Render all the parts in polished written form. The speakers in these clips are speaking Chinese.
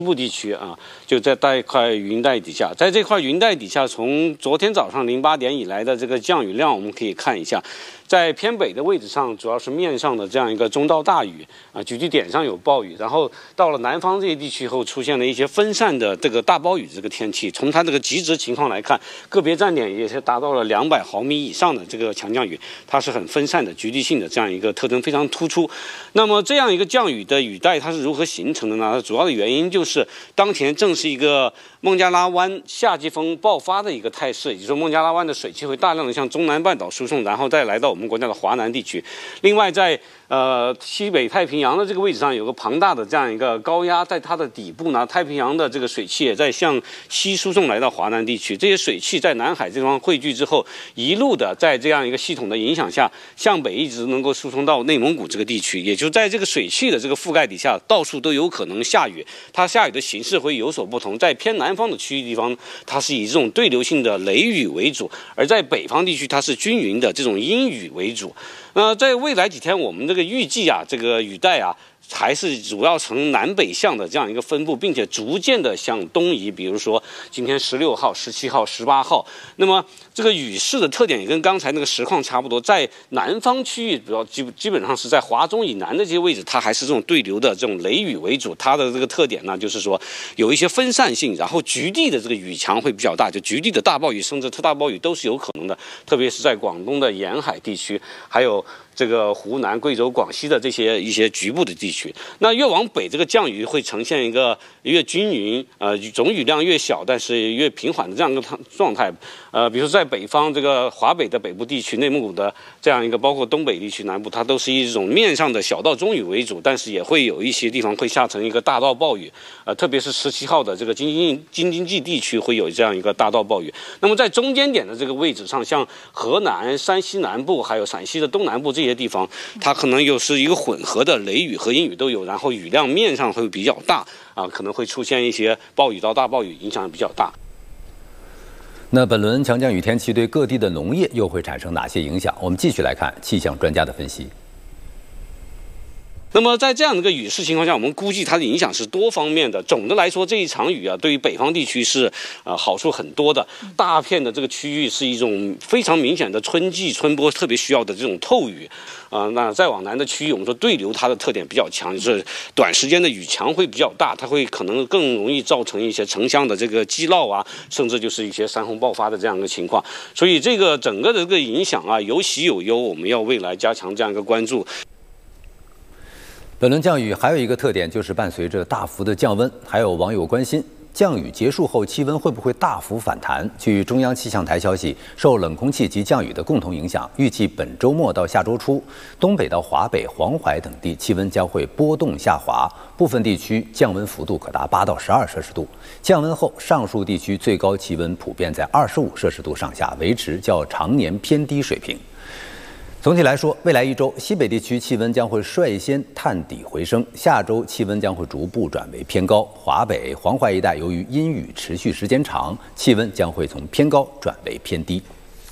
部地区啊，就在一块云带底下，在这块云带底下，从昨天早上08点以来的这个降雨量，我们可以看一下，在偏北的位置上，主要是面上的这样一个中到大雨啊，局地点上有暴雨，然后到了南方这些地区后，出现了一些分散的这个大暴雨这个天气。从它这个极值情况来看，个别站点也是达到了200毫米以上的这个强降雨，它是很分散的、局地性的这样一个特征非常突出。那么这样一个降雨的雨带它是如何形成的呢？主要的原因就是当前正是一个孟加拉湾夏季风爆发的一个态势，也就是说孟加拉湾的水汽会大量的向中南半岛输送，然后再来到我们国家的华南地区。另外在西北太平洋的这个位置上有个庞大的这样一个高压，在它的底部呢，太平洋的这个水汽也在向西输送来到华南地区。这些水汽在南海这地方汇聚之后，一路的在这样一个系统的影响下，向北一直能够输送到内蒙古这个地区。也就在这个水汽的这个覆盖底下，到处都有可能下雨。它下雨的形式会有所不同，在偏南方的区域地方，它是以这种对流性的雷雨为主；而在北方地区，它是均匀的这种阴雨为主。在未来几天，我们这个预计啊，这个雨带啊，还是主要呈南北向的这样一个分布，并且逐渐的向东移。比如说今天16号、17号、18号，那么这个雨势的特点也跟刚才那个实况差不多，在南方区域主要基本上是在华中以南的这些位置，它还是这种对流的这种雷雨为主。它的这个特点呢，就是说有一些分散性，然后局地的这个雨强会比较大，就局地的大暴雨甚至特大暴雨都是有可能的，特别是在广东的沿海地区，还有这个湖南、贵州、广西的这些一些局部的地区。那越往北，这个降雨会呈现一个越均匀，总雨量越小，但是越平缓的这样一个状态。比如说在北方这个华北的北部地区、内蒙古的这样一个，包括东北地区南部，它都是以一种面上的小到中雨为主，但是也会有一些地方会下成一个大到暴雨。特别是17号的这个京津冀地区会有这样一个大到暴雨。那么在中间点的这个位置上，像河南、山西南部还有陕西的东南部这些地方，它可能又是一个混合的雷雨和阴雨都有，然后雨量面上会比较大啊，可能会出现一些暴雨到大暴雨，影响比较大。 那本轮强降雨天气对各地的农业又会产生哪些影响？我们继续来看气象专家的分析。 那么在这样的一个雨势情况下，我们估计它的影响是多方面的。总的来说，这一场雨啊，对于北方地区是好处很多的。大片的这个区域是一种非常明显的春季春播特别需要的这种透雨那再往南的区域，我们说对流它的特点比较强，就是短时间的雨强会比较大，它会可能更容易造成一些城乡的这个积涝啊，甚至就是一些山洪爆发的这样一个情况。所以这个整个的这个影响啊，有喜有忧，我们要未来加强这样一个关注。 本轮降雨还有一个特点，就是伴随着大幅的降温。还有网友关心，降雨结束后气温会不会大幅反弹？据中央气象台消息，受冷空气及降雨的共同影响，预计本周末到下周初，东北到华北、黄淮等地气温将会波动下滑，部分地区降温幅度可达8到12摄氏度。降温后，上述地区最高气温普遍在25摄氏度上下，维持较常年偏低水平。总体来说，未来一周西北地区气温将会率先探底回升，下周气温将会逐步转为偏高。华北、黄淮一带由于阴雨持续时间长，气温将会从偏高转为偏低。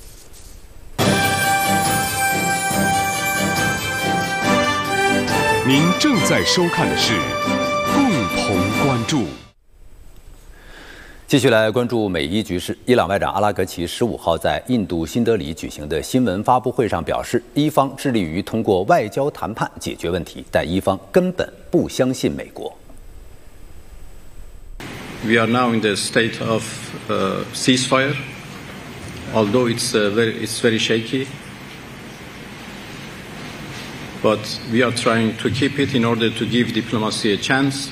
您正在收看的是共同关注。 继续来关注美伊局势。伊朗外长阿拉格齐15号在印度新德里举行的新闻发布会上表示，伊方致力于通过外交谈判解决问题，但伊方根本不相信美国。 We are now in the state of ceasefire, although it's very shaky, but we are trying to keep it in order to give diplomacy a chance.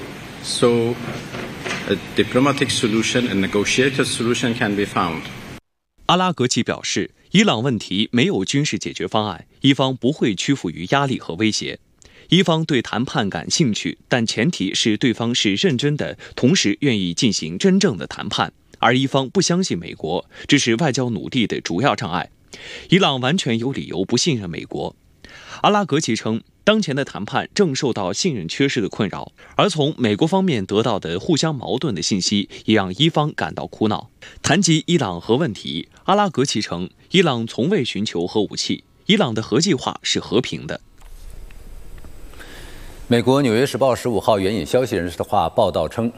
So.A diplomatic solution, a negotiated solution can be found. 阿拉格齐表示，伊朗问题没有军事解决方案，伊方不会屈服于压力和威胁。伊方对谈判感兴趣，但前提是对方是认真的，同时愿意进行真正的谈判。而伊方不相信美国，这是外交努力的主要障碍。伊朗完全有理由不信任美国。阿拉格齐称，当前的谈判正受到信任缺失的困扰，而从美国方面得到的互相矛盾的信息也让伊方感到苦恼。谈及伊朗核问题，阿拉格齐称，伊朗从未寻求核武器，伊朗的核计划是和平的。 美国《纽约时报》15号援引消息人士的话报道称，